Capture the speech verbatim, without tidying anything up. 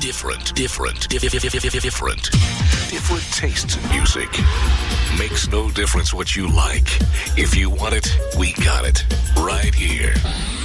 Different, different, diff- diff- diff- diff- different. Different tastes in music. Makes no difference what you like. If you want it, we got it. Right here.